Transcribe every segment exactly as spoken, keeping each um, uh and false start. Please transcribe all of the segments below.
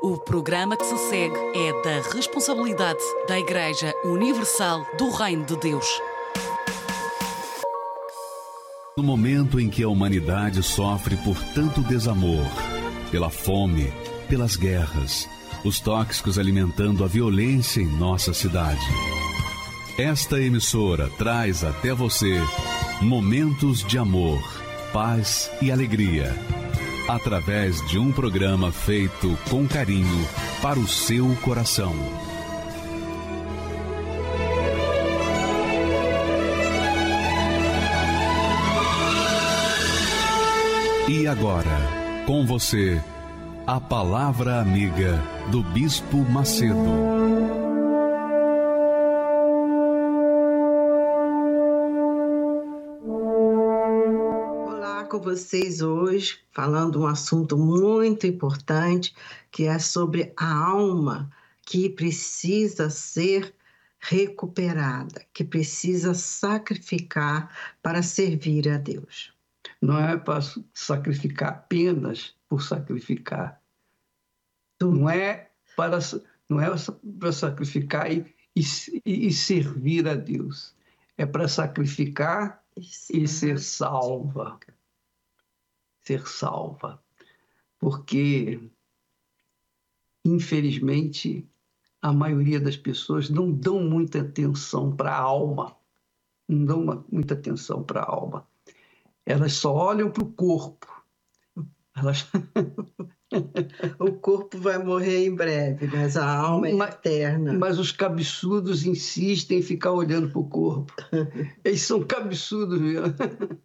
O programa que se segue é da responsabilidade da Igreja Universal do Reino de Deus. No momento em que a humanidade sofre por tanto desamor, pela fome, pelas guerras, os tóxicos alimentando a violência em nossa cidade, esta emissora traz até você momentos de amor, paz e alegria, através de um programa feito com carinho para o seu coração. E agora, com você, a Palavra Amiga do Bispo Macedo. Com vocês hoje, falando um assunto muito importante, que é sobre a alma que precisa ser recuperada, que precisa sacrificar para servir a Deus. Não é para sacrificar apenas por sacrificar. Não é para, não é para sacrificar e, e, e servir a Deus. É para sacrificar Isso. e ser salva. Ser salva, porque, infelizmente, a maioria das pessoas não dão muita atenção para a alma, não dão uma, muita atenção para a alma. Elas só olham para o corpo. Elas... O corpo vai morrer em breve, mas a alma é mas, eterna. Mas os cabeçudos insistem em ficar olhando para o corpo. Eles são cabeçudos mesmo.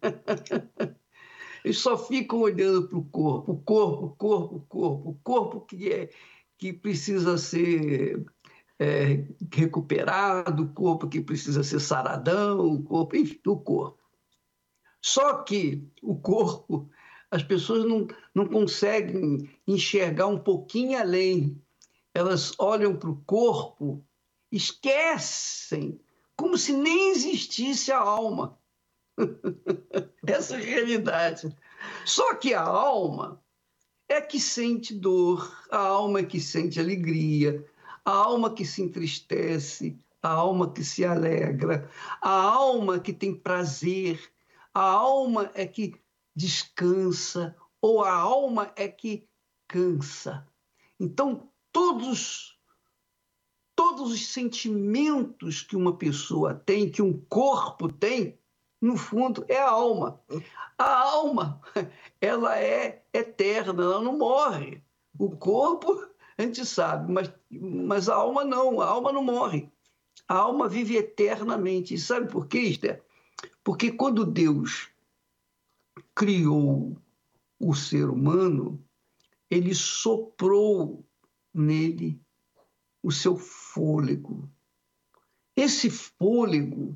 Eles só ficam olhando para o corpo, o corpo, o corpo, o corpo, o corpo que, é, que precisa ser é, recuperado, o corpo que precisa ser saradão, o corpo, enfim, o corpo. Só que o corpo, as pessoas não, não conseguem enxergar um pouquinho além. Elas olham para o corpo, esquecem, como se nem existisse a alma. Essa é a realidade. Só que a alma é que sente dor, a alma é que sente alegria, a alma que se entristece, a alma que se alegra, a alma que tem prazer, a alma é que descansa, ou a alma é que cansa. Então, todos, todos os sentimentos que uma pessoa tem, que um corpo tem, no fundo, é a alma. A alma, ela é eterna, ela não morre. O corpo, a gente sabe, mas, mas a alma não, a alma não morre. A alma vive eternamente. E sabe por quê, Esther? Porque quando Deus criou o ser humano, ele soprou nele o seu fôlego. Esse fôlego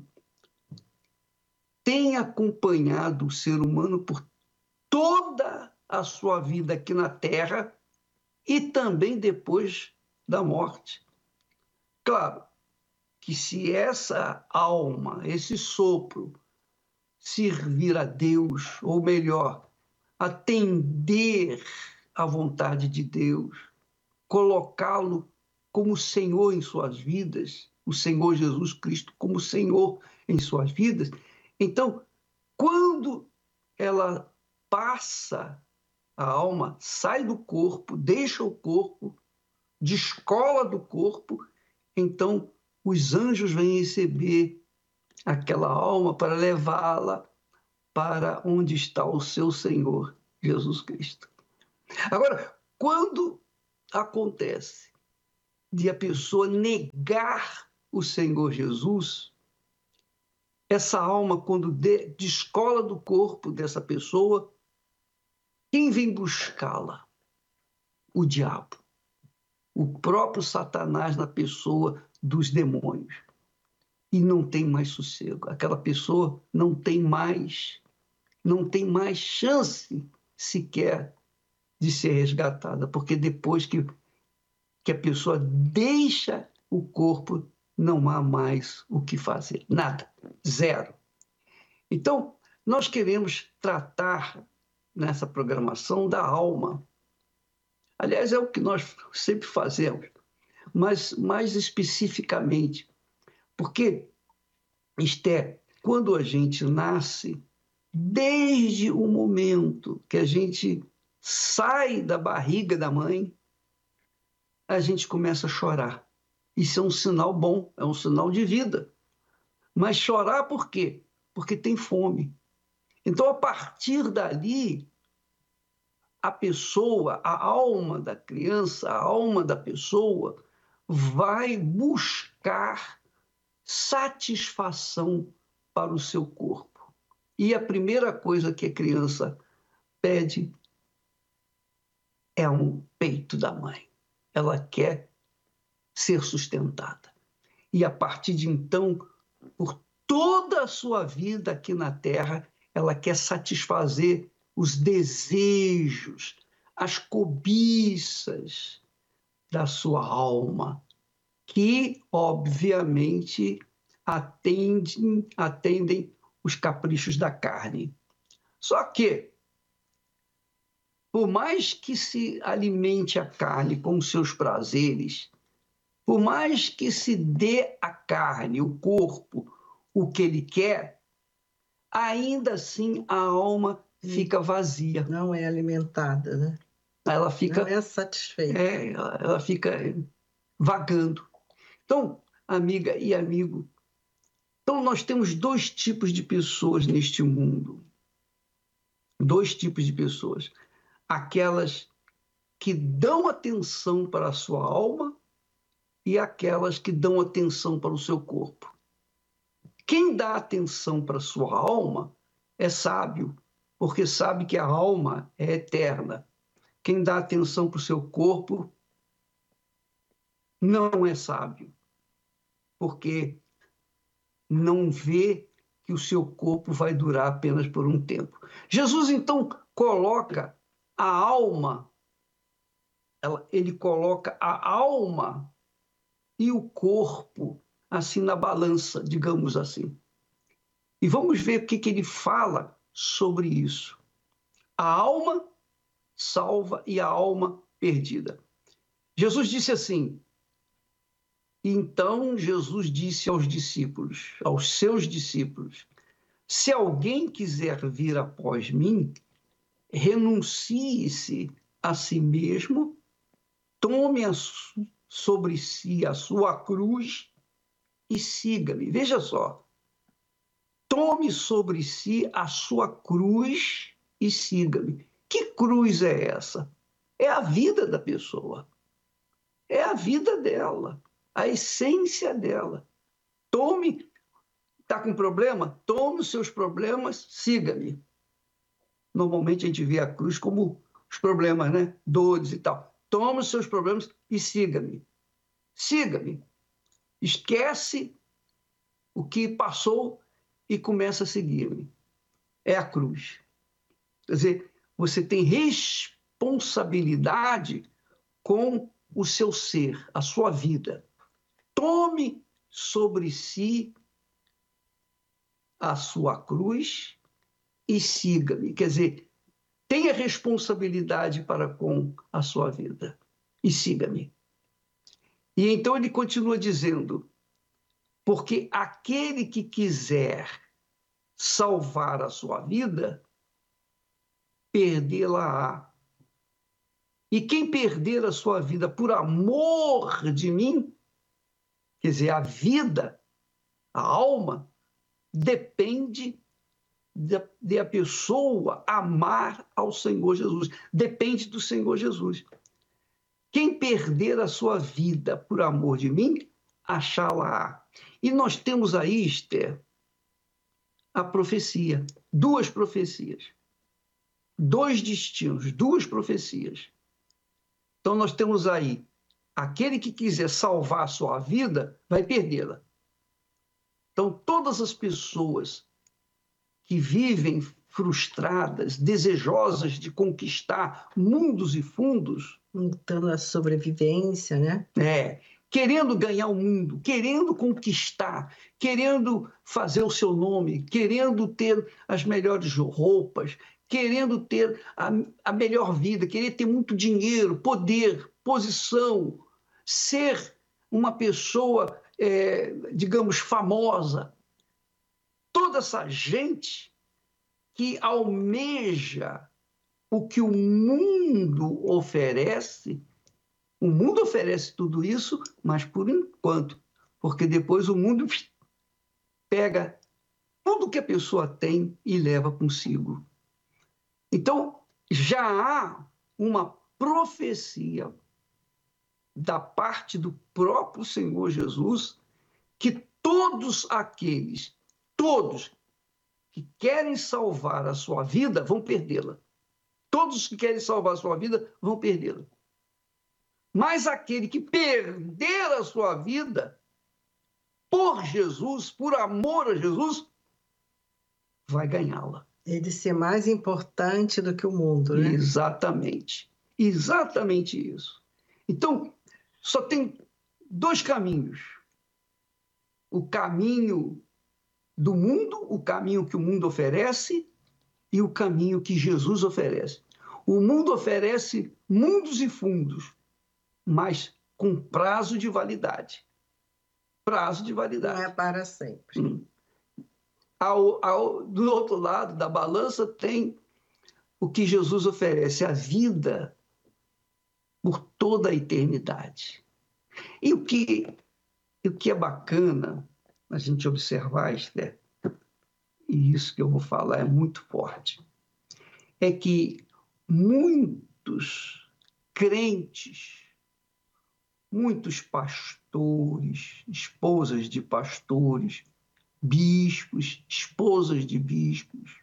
tem acompanhado o ser humano por toda a sua vida aqui na Terra e também depois da morte. Claro que se essa alma, esse sopro, servir a Deus, ou melhor, atender à vontade de Deus, colocá-lo como Senhor em suas vidas, o Senhor Jesus Cristo como Senhor em suas vidas, então, quando ela passa, a alma sai do corpo, deixa o corpo, descola do corpo, então os anjos vêm receber aquela alma para levá-la para onde está o seu Senhor, Jesus Cristo. Agora, quando acontece de a pessoa negar o Senhor Jesus, essa alma, quando de, descola do corpo dessa pessoa, quem vem buscá-la? O diabo. O próprio Satanás na pessoa dos demônios. E não tem mais sossego. Aquela pessoa não tem mais, não tem mais chance sequer de ser resgatada, porque depois que, que a pessoa deixa o corpo, não há mais o que fazer. Nada. Zero. Então, nós queremos tratar nessa programação da alma. Aliás, é o que nós sempre fazemos, mas mais especificamente, porque, Esther, quando a gente nasce, desde o momento que a gente sai da barriga da mãe, a gente começa a chorar. Isso é um sinal bom, é um sinal de vida. Mas chorar por quê? Porque tem fome. Então, a partir dali, a pessoa, a alma da criança, a alma da pessoa, vai buscar satisfação para o seu corpo. E a primeira coisa que a criança pede é um peito da mãe. Ela quer ser sustentada. E a partir de então, por toda a sua vida aqui na Terra, ela quer satisfazer os desejos, as cobiças da sua alma, que, obviamente, atendem, atendem os caprichos da carne. Só que, por mais que se alimente a carne com os seus prazeres, por mais que se dê à carne, o corpo, o que ele quer, ainda assim a alma fica vazia. Não é alimentada, né? Ela fica, não é satisfeita. É, ela, ela fica vagando. Então, amiga e amigo, então nós temos dois tipos de pessoas neste mundo. Dois tipos de pessoas. Aquelas que dão atenção para a sua alma e aquelas que dão atenção para o seu corpo. Quem dá atenção para a sua alma é sábio, porque sabe que a alma é eterna. Quem dá atenção para o seu corpo não é sábio, porque não vê que o seu corpo vai durar apenas por um tempo. Jesus, então, coloca a alma, ela, ele coloca a alma e o corpo assim na balança, digamos assim. E vamos ver o que, que ele fala sobre isso. A alma salva e a alma perdida. Jesus disse assim, então Jesus disse aos discípulos, aos seus discípulos, se alguém quiser vir após mim, renuncie-se a si mesmo, tome a, sobre si a sua cruz e siga-me. Veja só, tome sobre si a sua cruz e siga-me. Que cruz é essa? É a vida da pessoa. É a vida dela, a essência dela. Tome, está com problema? Tome os seus problemas, siga-me. Normalmente a gente vê a cruz como os problemas, né? Dores e tal. Tome os seus problemas e siga-me. Siga-me. Esquece o que passou e começa a seguir-me. É a cruz. Quer dizer, você tem responsabilidade com o seu ser, a sua vida. Tome sobre si a sua cruz e siga-me. Quer dizer, tenha responsabilidade para com a sua vida e siga-me. E então ele continua dizendo, porque aquele que quiser salvar a sua vida, perdê-la-á. E quem perder a sua vida por amor de mim, quer dizer, a vida, a alma, depende de, de a pessoa amar ao Senhor Jesus. Depende do Senhor Jesus. Quem perder a sua vida por amor de mim, achá-la-á. E nós temos aí, Esther, a profecia, duas profecias, dois destinos, duas profecias. Então nós temos aí, aquele que quiser salvar a sua vida, vai perdê-la. Então todas as pessoas que vivem frustradas, desejosas de conquistar mundos e fundos, lutando a sobrevivência, né? É, querendo ganhar o mundo, querendo conquistar, querendo fazer o seu nome, querendo ter as melhores roupas, querendo ter a, a melhor vida, querer ter muito dinheiro, poder, posição, ser uma pessoa, é, digamos, famosa. Toda essa gente que almeja o que o mundo oferece, o mundo oferece tudo isso, mas por enquanto, porque depois o mundo pega tudo que a pessoa tem e leva consigo. Então, já há uma profecia da parte do próprio Senhor Jesus que todos aqueles, todos que querem salvar a sua vida vão perdê-la. Todos que querem salvar a sua vida vão perdê-la. Mas aquele que perder a sua vida por Jesus, por amor a Jesus, vai ganhá-la. Ele ser mais importante do que o mundo, né? Exatamente. Exatamente isso. Então, só tem dois caminhos. O caminho do mundo, o caminho que o mundo oferece e o caminho que Jesus oferece. O mundo oferece mundos e fundos, mas com prazo de validade. Prazo de validade. Não é para sempre. Hum. Ao, ao, do outro lado da balança tem o que Jesus oferece, a vida por toda a eternidade. E o que, o que é bacana a gente observar, Esther, e isso que eu vou falar é muito forte, é que muitos crentes, muitos pastores, esposas de pastores, bispos, esposas de bispos,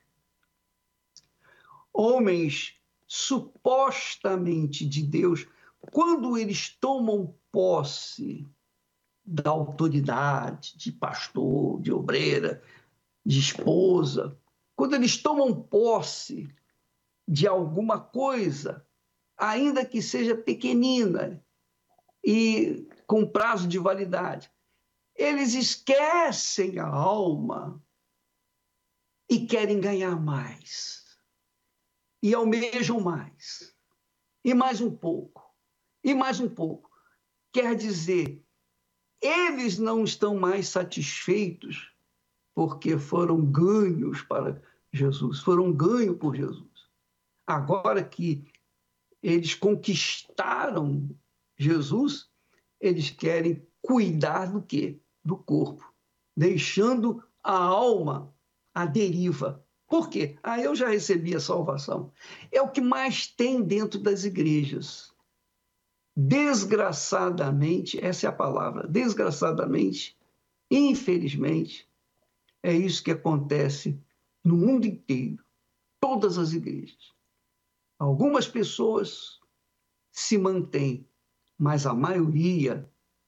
homens supostamente de Deus, quando eles tomam posse da autoridade de pastor, de obreira, de esposa, quando eles tomam posse de alguma coisa, ainda que seja pequenina e com prazo de validade, eles esquecem a alma e querem ganhar mais. E almejam mais. E mais um pouco. E mais um pouco. Quer dizer, eles não estão mais satisfeitos porque foram ganhos para Jesus, foram ganhos por Jesus. Agora que eles conquistaram Jesus, eles querem cuidar do quê? Do corpo, deixando a alma à deriva. Por quê? Ah, eu já recebi a salvação. É o que mais tem dentro das igrejas. Desgraçadamente, essa é a palavra, desgraçadamente, infelizmente, é isso que acontece no mundo inteiro, todas as igrejas. Algumas pessoas se mantêm, mas a maioria,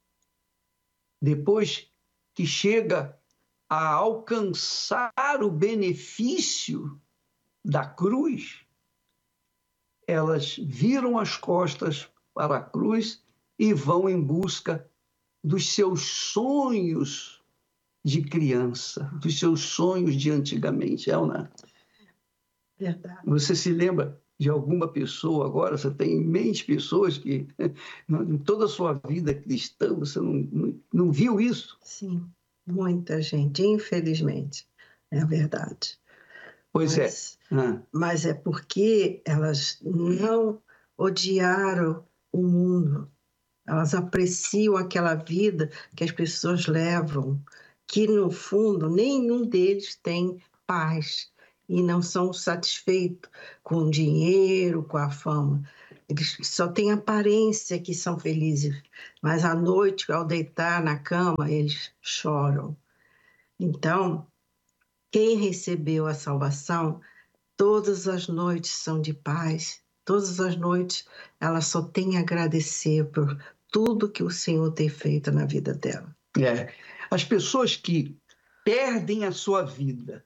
depois que chega a alcançar o benefício da cruz, elas viram as costas para a cruz e vão em busca dos seus sonhos de criança, dos seus sonhos de antigamente, é ou não é? Verdade. Você se lembra de alguma pessoa agora, você tem em mente pessoas que em toda a sua vida cristã você não, não, não viu isso? Sim, muita gente, infelizmente, é a verdade. Pois mas, é. Ah. Mas é porque elas não odiaram o mundo, elas apreciam aquela vida que as pessoas levam, que no fundo nenhum deles tem paz e não são satisfeitos com o dinheiro, com a fama. Eles só têm aparência que são felizes, mas à noite, ao deitar na cama, eles choram. Então, quem recebeu a salvação, todas as noites são de paz, todas as noites ela só tem a agradecer por tudo que o Senhor tem feito na vida dela. É. As pessoas que perdem a sua vida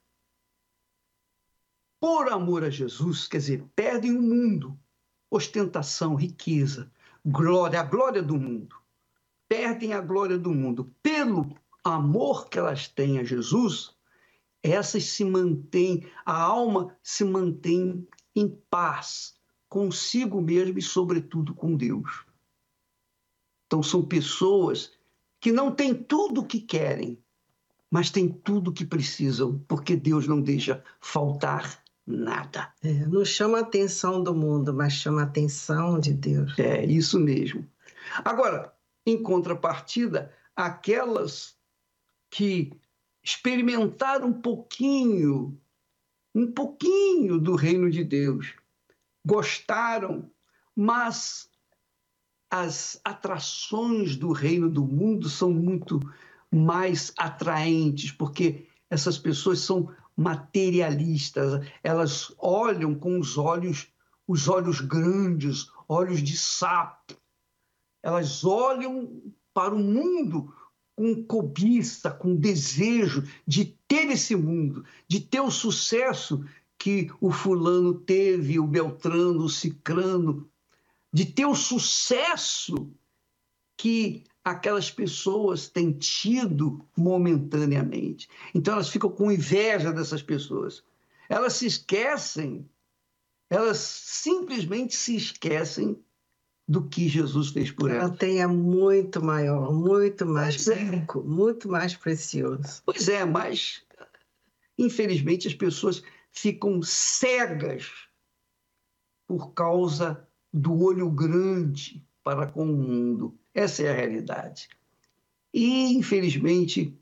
por amor a Jesus, quer dizer, perdem o mundo, ostentação, riqueza, glória, a glória do mundo, perdem a glória do mundo pelo amor que elas têm a Jesus, essas se mantêm, a alma se mantém em paz consigo mesmo e, sobretudo, com Deus. Então, são pessoas que não têm tudo o que querem, mas têm tudo o que precisam, porque Deus não deixa faltar nada. É, não chama a atenção do mundo, mas chama a atenção de Deus. É, isso mesmo. Agora, em contrapartida, aquelas que experimentaram um pouquinho, um pouquinho do reino de Deus, gostaram, mas as atrações do reino do mundo são muito mais atraentes, porque essas pessoas são materialistas, elas olham com os olhos, os olhos grandes, olhos de sapo. Elas olham para o mundo com cobiça, com desejo de ter esse mundo, de ter o sucesso que o fulano teve, o Beltrano, o Cicrano, de ter o sucesso que aquelas pessoas têm tido momentaneamente. Então elas ficam com inveja dessas pessoas. Elas se esquecem, elas simplesmente se esquecem do que Jesus fez por Ela elas. tem é muito maior, muito mais Pois é. rico, muito mais precioso. Pois é, mas infelizmente as pessoas ficam cegas por causa do olho grande para com o mundo. Essa é a realidade. E, infelizmente,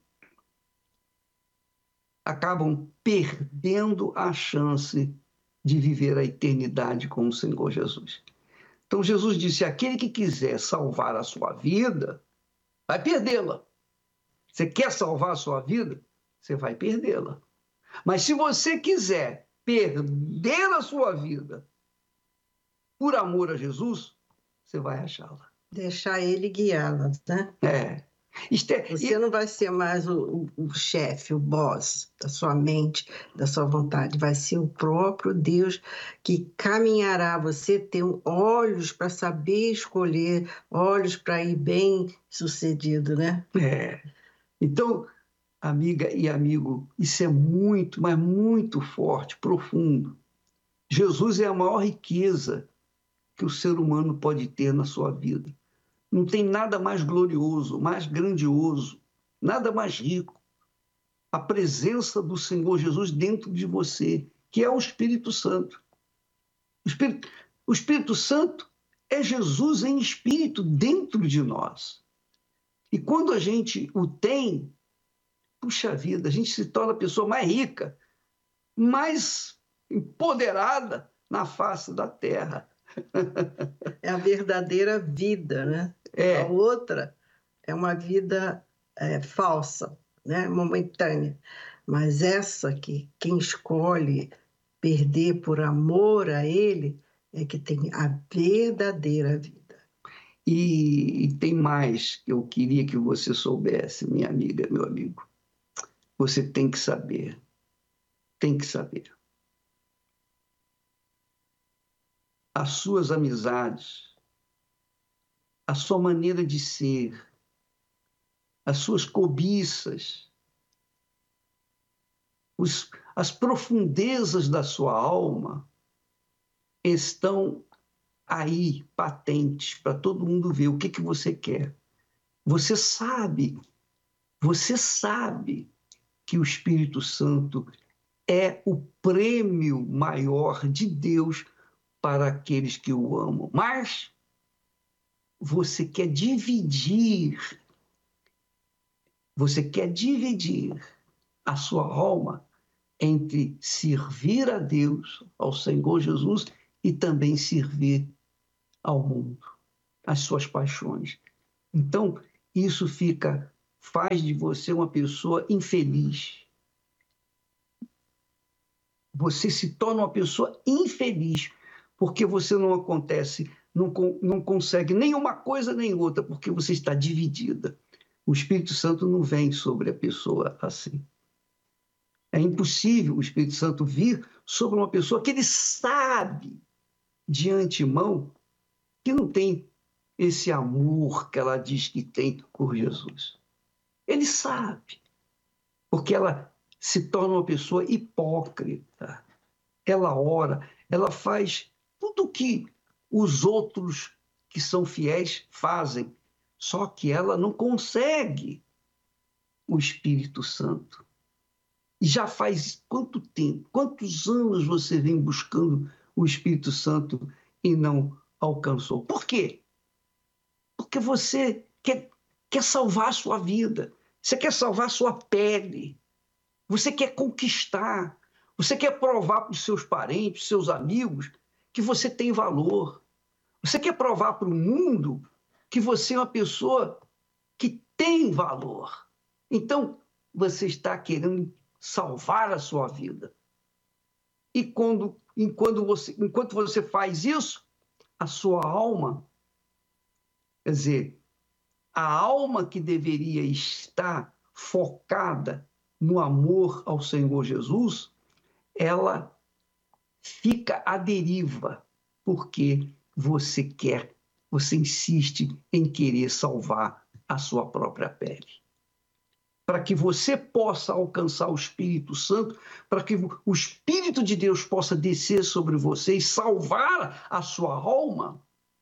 acabam perdendo a chance de viver a eternidade com o Senhor Jesus. Então, Jesus disse: aquele que quiser salvar a sua vida, vai perdê-la. Você quer salvar a sua vida? Você vai perdê-la. Mas se você quiser perder a sua vida por amor a Jesus, você vai achá-la. Deixar ele guiá-la, né? É. É... Você e... não vai ser mais o, o, o chefe, o boss da sua mente, da sua vontade. Vai ser o próprio Deus que caminhará. Você tem olhos para saber escolher, olhos para ir bem sucedido, né? É. Então, amiga e amigo, isso é muito, mas muito forte, profundo. Jesus é a maior riqueza que o ser humano pode ter na sua vida. Não tem nada mais glorioso, mais grandioso, nada mais rico. A presença do Senhor Jesus dentro de você, que é o Espírito Santo. O Espírito, o Espírito Santo é Jesus em espírito dentro de nós. E quando a gente o tem, puxa vida, a gente se torna a pessoa mais rica, mais empoderada na face da terra. É a verdadeira vida, né? É. A outra é uma vida é, falsa, né? Momentânea. Mas essa que quem escolhe perder por amor a ele é que tem a verdadeira vida. E, e tem mais que eu queria que você soubesse, minha amiga, meu amigo. Você tem que saber. Tem que saber. As suas amizades, a sua maneira de ser, as suas cobiças, os, as profundezas da sua alma estão aí, patentes, para todo mundo ver o que, que você quer. Você sabe, você sabe que o Espírito Santo é o prêmio maior de Deus para aqueles que o amam. Mas você quer dividir, você quer dividir a sua alma entre servir a Deus, ao Senhor Jesus, e também servir ao mundo, às suas paixões. Então, isso fica, faz de você uma pessoa infeliz. Você se torna uma pessoa infeliz, porque você não acontece, não, não consegue nenhuma coisa nem outra, porque você está dividida. O Espírito Santo não vem sobre a pessoa assim. É impossível o Espírito Santo vir sobre uma pessoa que ele sabe de antemão que não tem esse amor que ela diz que tem por Jesus. Ele sabe, porque ela se torna uma pessoa hipócrita. Ela ora, ela faz tudo o que os outros que são fiéis fazem, só que ela não consegue o Espírito Santo. E já faz quanto tempo, quantos anos você vem buscando o Espírito Santo e não alcançou? Por quê? Porque você quer, quer salvar a sua vida, você quer salvar a sua pele, você quer conquistar, você quer provar para os seus parentes, seus amigos, que você tem valor. Você quer provar para o mundo que você é uma pessoa que tem valor. Então, você está querendo salvar a sua vida. E quando, enquanto, você, enquanto você faz isso, a sua alma, quer dizer, a alma que deveria estar focada no amor ao Senhor Jesus, ela fica à deriva, porque você quer, você insiste em querer salvar a sua própria pele. Para que você possa alcançar o Espírito Santo, para que o Espírito de Deus possa descer sobre você e salvar a sua alma,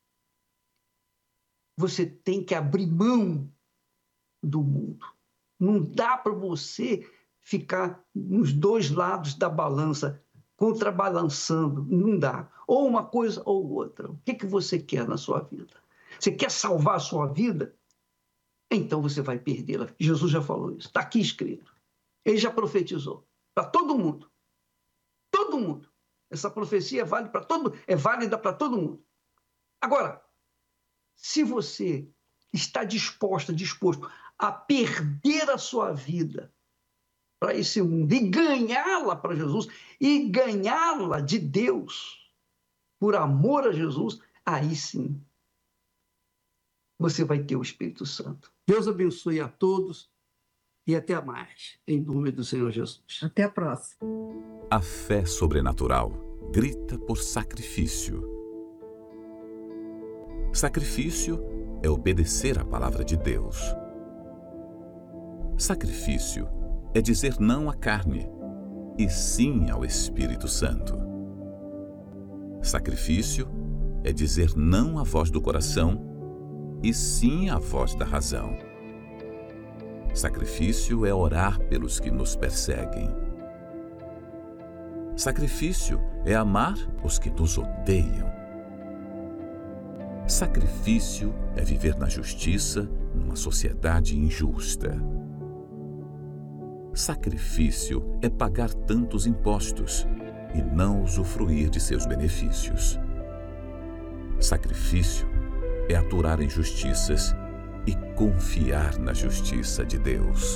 você tem que abrir mão do mundo. Não dá para você ficar nos dois lados da balança, contrabalançando, não dá. Ou uma coisa ou outra. O que, que você quer na sua vida? Você quer salvar a sua vida? Então você vai perdê-la. Jesus já falou isso. Está aqui escrito. Ele já profetizou. Para todo mundo. Todo mundo. Essa profecia é válida para todo, é válida para todo mundo. Agora, se você está disposta, disposto a perder a sua vida para esse mundo e ganhá-la para Jesus e ganhá-la de Deus por amor a Jesus, aí sim você vai ter o Espírito Santo. Deus abençoe a todos e até mais, em nome do Senhor Jesus. Até a próxima. A fé sobrenatural grita por sacrifício. Sacrifício é obedecer à palavra de Deus. Sacrifício é dizer não à carne e sim ao Espírito Santo. Sacrifício é dizer não à voz do coração e sim à voz da razão. Sacrifício é orar pelos que nos perseguem. Sacrifício é amar os que nos odeiam. Sacrifício é viver na justiça numa sociedade injusta. Sacrifício é pagar tantos impostos e não usufruir de seus benefícios. Sacrifício é aturar injustiças e confiar na justiça de Deus.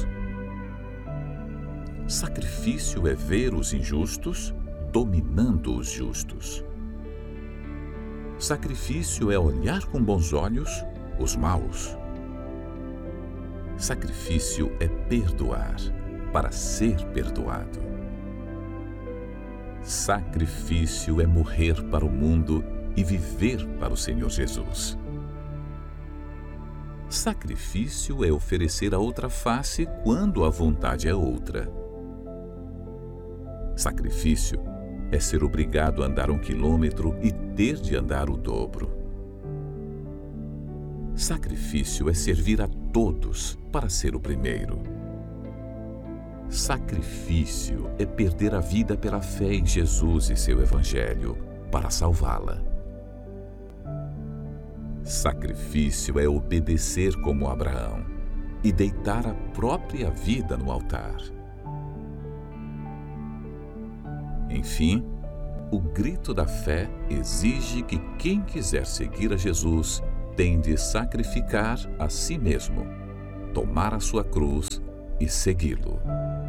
Sacrifício é ver os injustos dominando os justos. Sacrifício é olhar com bons olhos os maus. Sacrifício é perdoar para ser perdoado. Sacrifício é morrer para o mundo e viver para o Senhor Jesus. Sacrifício é oferecer a outra face quando a vontade é outra. Sacrifício é ser obrigado a andar um quilômetro e ter de andar o dobro. Sacrifício é servir a todos para ser o primeiro. Sacrifício é perder a vida pela fé em Jesus e seu Evangelho para salvá-la. Sacrifício é obedecer como Abraão e deitar a própria vida no altar. Enfim, o grito da fé exige que quem quiser seguir a Jesus tem de sacrificar a si mesmo, tomar a sua cruz e segui-lo.